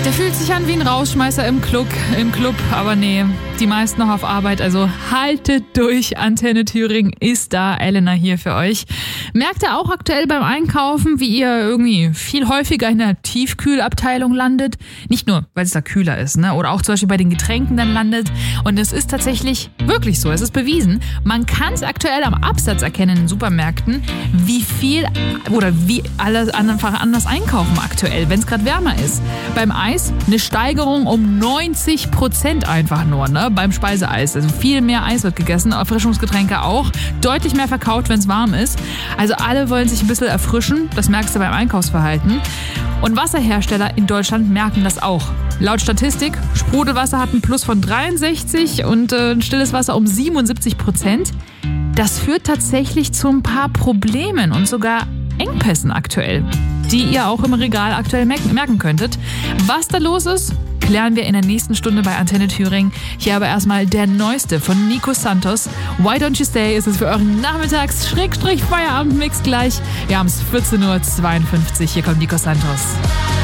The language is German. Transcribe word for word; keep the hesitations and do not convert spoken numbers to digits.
Der fühlt sich an wie ein Rausschmeißer im Club, im Club, aber nee, die meisten noch auf Arbeit, also haltet durch, Antenne Thüringen ist da, Elena hier für euch. Merkt ihr auch aktuell beim Einkaufen, wie ihr irgendwie viel häufiger in der Tiefkühlabteilung landet? Nicht nur, weil es da kühler ist, ne? Oder auch zum Beispiel bei den Getränken dann landet. Und es ist tatsächlich wirklich so, es ist bewiesen. Man kann es aktuell am Absatz erkennen in den Supermärkten, wie viel oder wie alle einfach anders einkaufen aktuell, wenn es gerade wärmer ist. Beim Eis eine Steigerung um neunzig Prozent einfach nur, ne? Beim Speiseeis. Also viel mehr Eis wird gegessen, Erfrischungsgetränke auch. Deutlich mehr verkauft, wenn es warm ist. Also alle wollen sich ein bisschen erfrischen. Das merkst du beim Einkaufsverhalten. Und Wasserhersteller in Deutschland merken das auch. Laut Statistik, Sprudelwasser hat einen Plus von dreiundsechzig und äh, stilles Wasser um siebenundsiebzig Prozent. Das führt tatsächlich zu ein paar Problemen und sogar Engpässen aktuell, die ihr auch im Regal aktuell merken könntet. Was da los ist, klären wir in der nächsten Stunde bei Antenne Thüringen. Hier aber erstmal der Neueste von Nico Santos. Why Don't You Stay ist es für euren Nachmittags-Feierabend-Mix gleich. Wir haben es vierzehn Uhr zweiundfünfzig. Hier kommt Nico Santos.